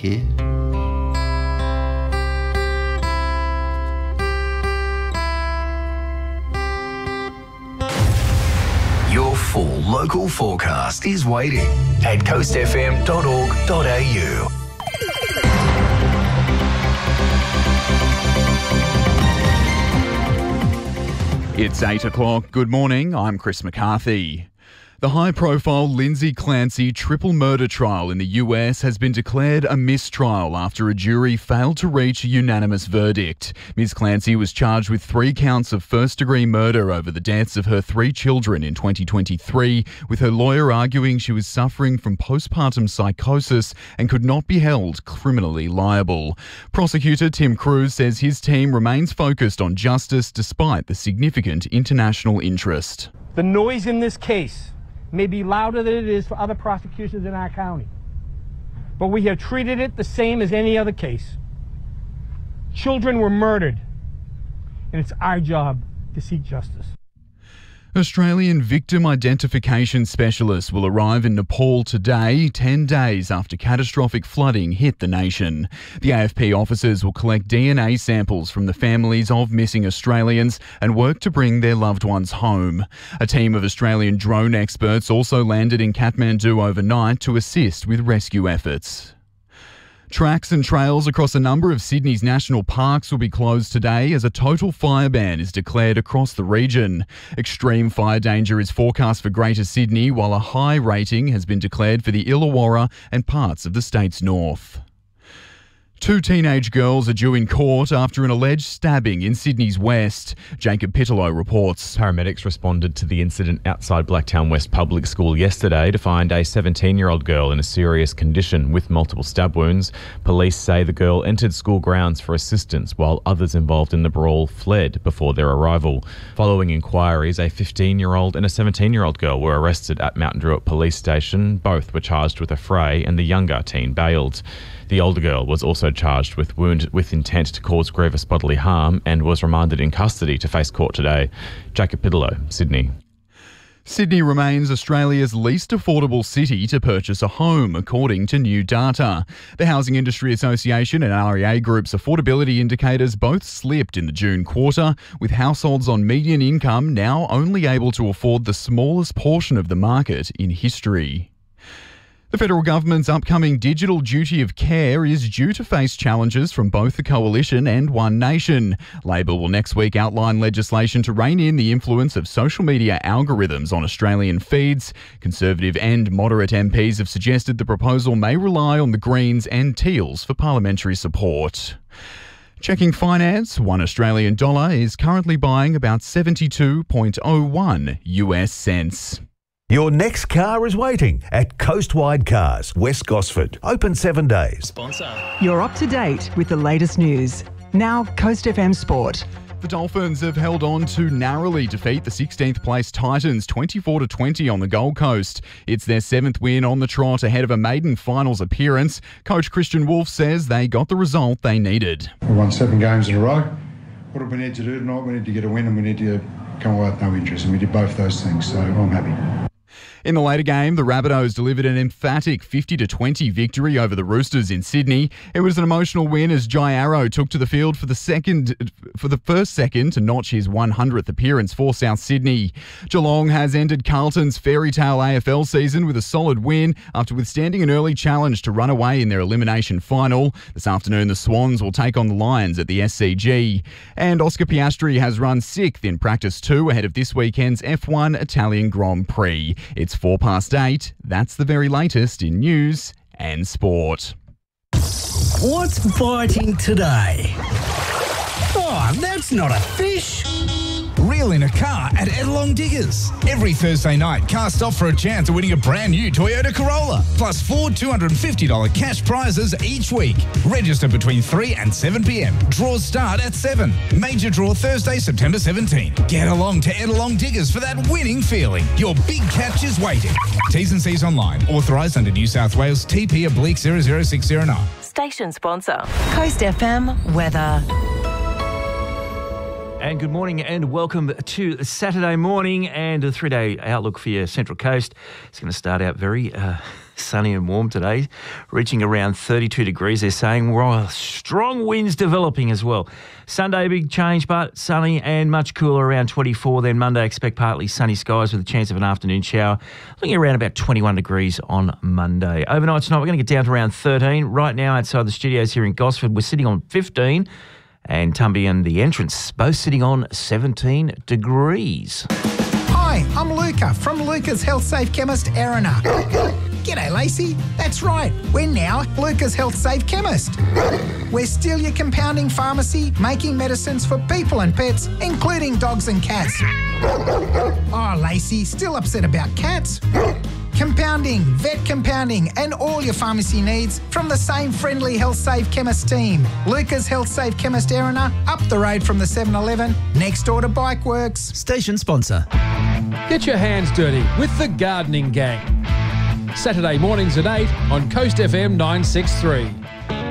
here. Your full local forecast is waiting at coastfm.org.au. It's 8 o'clock. Good morning. I'm Chris McCarthy. The high-profile Lindsay Clancy triple murder trial in the US has been declared a mistrial after a jury failed to reach a unanimous verdict. Ms. Clancy was charged with 3 counts of first-degree murder over the deaths of her 3 children in 2023, with her lawyer arguing she was suffering from postpartum psychosis and could not be held criminally liable. Prosecutor Tim Cruz says his team remains focused on justice despite the significant international interest. The noise in this case may be louder than it is for other prosecutions in our county, but we have treated it the same as any other case. Children were murdered, and it's our job to seek justice. Australian victim identification specialists will arrive in Nepal today, 10 days after catastrophic flooding hit the nation. The AFP officers will collect DNA samples from the families of missing Australians and work to bring their loved ones home. A team of Australian drone experts also landed in Kathmandu overnight to assist with rescue efforts. Tracks and trails across a number of Sydney's national parks will be closed today as a total fire ban is declared across the region. Extreme fire danger is forecast for Greater Sydney, while a high rating has been declared for the Illawarra and parts of the state's north. 2 teenage girls are due in court after an alleged stabbing in Sydney's west. Jacob Pittelow reports. Paramedics responded to the incident outside Blacktown West Public School yesterday to find a 17-year-old girl in a serious condition with multiple stab wounds. Police say the girl entered school grounds for assistance while others involved in the brawl fled before their arrival. Following inquiries, a 15-year-old and a 17-year-old girl were arrested at Mount Druitt Police Station. Both were charged with a fray and the younger teen bailed. The older girl was also charged with wound with intent to cause grievous bodily harm and was remanded in custody to face court today. Jacob Pittelow, Sydney. Sydney remains Australia's least affordable city to purchase a home, according to new data. The Housing Industry Association and REA Group's affordability indicators both slipped in the June quarter, with households on median income now only able to afford the smallest portion of the market in history. The federal government's upcoming digital duty of care is due to face challenges from both the Coalition and One Nation. Labor will next week outline legislation to rein in the influence of social media algorithms on Australian feeds. Conservative and moderate MPs have suggested the proposal may rely on the Greens and Teals for parliamentary support. Checking finance, $1 Australian is currently buying about 72.01 US cents. Your next car is waiting at Coastwide Cars, West Gosford. Open 7 days. You're up to date with the latest news. Now, Coast FM Sport. The Dolphins have held on to narrowly defeat the 16th place Titans 24-20 on the Gold Coast. It's their 7th win on the trot ahead of a maiden finals appearance. Coach Christian Wolf says they got the result they needed. We won 7 games in a row. What do we need to do tonight? We need to get a win and we need to come away with no injuries, and we did both those things, so I'm happy. In the later game, the Rabbitohs delivered an emphatic 50-20 victory over the Roosters in Sydney. It was an emotional win as Jai Arrow took to the field for the first second to notch his 100th appearance for South Sydney. Geelong has ended Carlton's fairy tale AFL season with a solid win after withstanding an early challenge to run away in their elimination final. This afternoon, the Swans will take on the Lions at the SCG. And Oscar Piastri has run 6th in practice 2 ahead of this weekend's F1 Italian Grand Prix. It's 8:04. That's the very latest in news and sport. What's biting today? Oh, that's not a fish. Reel in a car at Edelong Diggers. Every Thursday night, cast off for a chance of winning a brand new Toyota Corolla. Plus 4 $250 cash prizes each week. Register between 3 and 7 p.m. Draws start at 7. Major draw Thursday, September 17. Get along to Edelong Diggers for that winning feeling. Your big catch is waiting. T's and C's online. Authorised under New South Wales TP/00609. Station sponsor. Coast FM weather. And good morning and welcome to Saturday morning and a 3-day outlook for your Central Coast. It's going to start out very sunny and warm today, reaching around 32 degrees. They're saying strong winds developing as well. Sunday, big change, but sunny and much cooler, around 24. Then Monday, expect partly sunny skies with a chance of an afternoon shower, looking around about 21 degrees on Monday. Overnight tonight, we're going to get down to around 13. Right now, outside the studios here in Gosford, we're sitting on 15. And Tumby and the entrance both sitting on 17 degrees. Hi, I'm Luca from Luca's Health Safe Chemist, Erina. G'day, Lacey. That's right. We're now Luca's Health Safe Chemist. We're still your compounding pharmacy, making medicines for people and pets, including dogs and cats. Oh, Lacey, still upset about cats? Compounding, vet compounding, and all your pharmacy needs from the same friendly Health Safe Chemist team. Luca's Health Safe Chemist, Erina, up the road from the 7-Eleven, next door to Bike Works. Station sponsor. Get your hands dirty with the Gardening Gang. Saturday mornings at 8 on Coast FM 963.